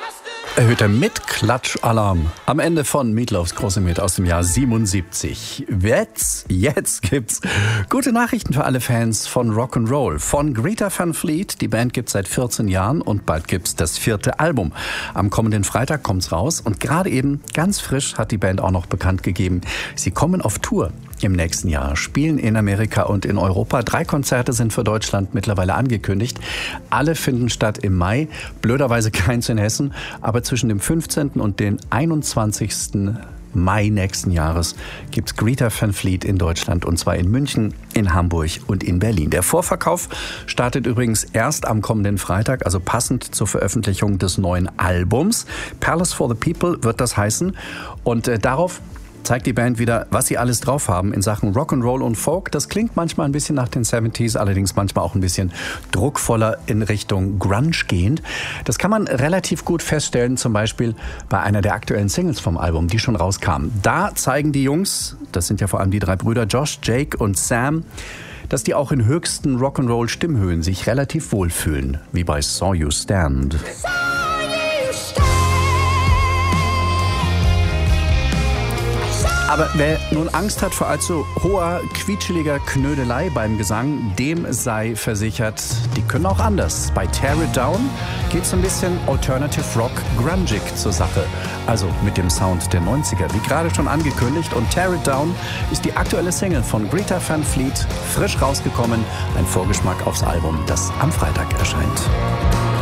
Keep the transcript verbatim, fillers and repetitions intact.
Erhöhter Mit-Klatsch-Alarm am Ende von Meatloafs großem Hit aus dem Jahr siebenundsiebzig. Jetzt, jetzt gibt's gute Nachrichten für alle Fans von Rock'n'Roll. Von Greta Van Fleet, die Band gibt's seit vierzehn Jahren und bald gibt's das vierte Album. Am kommenden Freitag kommt's raus und gerade eben, ganz frisch, hat die Band auch noch bekannt gegeben, sie kommen auf Tour im nächsten Jahr, spielen in Amerika und in Europa. Drei Konzerte sind für Deutschland mittlerweile angekündigt. Alle finden statt im Mai, blöderweise keins in Hessen, aber zwischen dem fünfzehnten und dem einundzwanzigsten Mai nächsten Jahres gibt's Greta Van Fleet in Deutschland, und zwar in München, in Hamburg und in Berlin. Der Vorverkauf startet übrigens erst am kommenden Freitag, also passend zur Veröffentlichung des neuen Albums. Palace for the People wird das heißen, und äh, darauf zeigt die Band wieder, was sie alles drauf haben in Sachen Rock'n'Roll und Folk. Das klingt manchmal ein bisschen nach den siebziger, allerdings manchmal auch ein bisschen druckvoller in Richtung Grunge gehend. Das kann man relativ gut feststellen, zum Beispiel bei einer der aktuellen Singles vom Album, die schon rauskam. Da zeigen die Jungs, das sind ja vor allem die drei Brüder Josh, Jake und Sam, dass die auch in höchsten Rock'n'Roll-Stimmhöhen sich relativ wohlfühlen, wie bei Saw You Stand. Aber wer nun Angst hat vor allzu hoher, quietscheliger Knödelei beim Gesang, dem sei versichert, die können auch anders. Bei Tear It Down geht's ein bisschen Alternative Rock grungig zur Sache. Also mit dem Sound der neunziger, wie gerade schon angekündigt. Und Tear It Down ist die aktuelle Single von Greta Van Fleet, frisch rausgekommen. Ein Vorgeschmack aufs Album, das am Freitag erscheint.